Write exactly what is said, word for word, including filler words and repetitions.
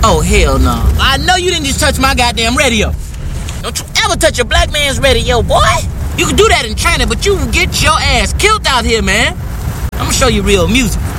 Oh, hell no. I know you didn't just touch my goddamn radio. Don't you ever touch a black man's radio, boy. You can do that in China, but you will get your ass killed out here, man. I'm gonna show you real music.